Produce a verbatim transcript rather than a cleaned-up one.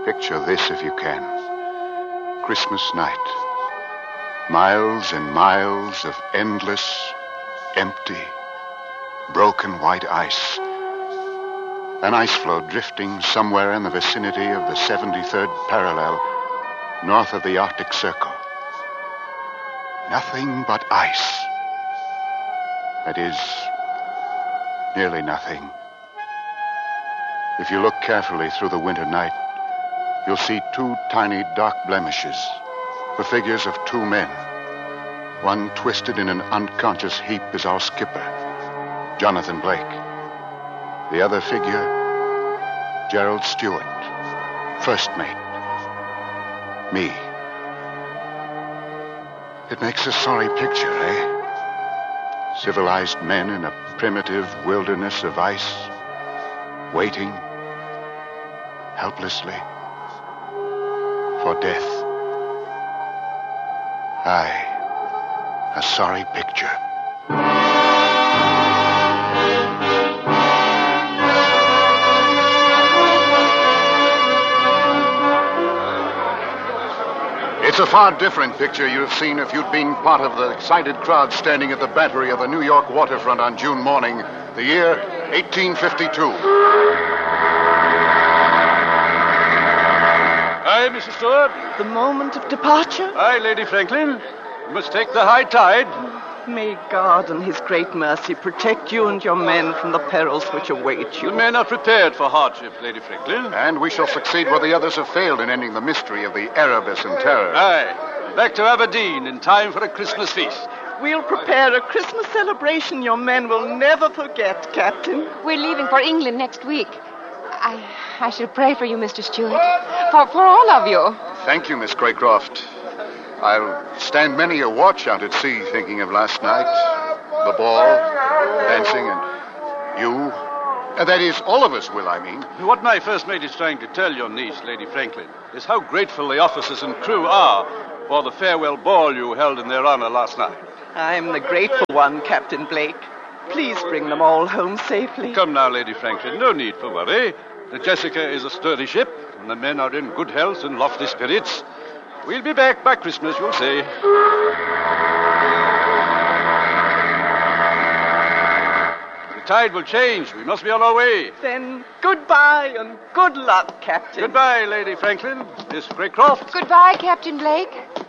Picture this if you can. Christmas night. Miles and miles of endless, empty, broken white ice. An ice floe drifting somewhere in the vicinity of the seventy-third parallel, north of the Arctic Circle. Nothing but ice. That is, nearly nothing. If you look carefully through the winter night, you'll see two tiny dark blemishes, the figures of two men. One twisted in an unconscious heap is our skipper, Jonathan Blake. The other figure, Gerald Stewart, first mate. Me. It makes a sorry picture, eh? Civilized men in a primitive wilderness of ice, waiting helplessly for death. Aye, a sorry picture. It's a far different picture you'd have seen if you'd been part of the excited crowd standing at the battery of the New York waterfront on June morning, the year eighteen fifty-two. Aye, Missus Stewart. The moment of departure? Aye, Lady Franklin. You must take the high tide. May God in his great mercy protect you and your men from the perils which await you. The men are prepared for hardship, Lady Franklin. And we shall succeed where the others have failed in ending the mystery of the Erebus and Terror. Aye. Back to Aberdeen in time for a Christmas feast. We'll prepare a Christmas celebration your men will never forget, Captain. We're leaving for England next week. I I shall pray for you, Mister Stewart. For, for all of you. Thank you, Miss Craycroft. I'll stand many a watch out at sea thinking of last night. The ball, dancing, and you. Uh, that is, all of us will, I mean. What my first mate is trying to tell your niece, Lady Franklin, is how grateful the officers and crew are for the farewell ball you held in their honor last night. I'm the grateful one, Captain Blake. Please bring them all home safely. Come now, Lady Franklin, no need for worry. The Jessica is a sturdy ship, and the men are in good health and lofty spirits. We'll be back by Christmas, you'll see. The tide will change. We must be on our way. Then goodbye and good luck, Captain. Goodbye, Lady Franklin. Miss Craycroft. Goodbye, Captain Blake.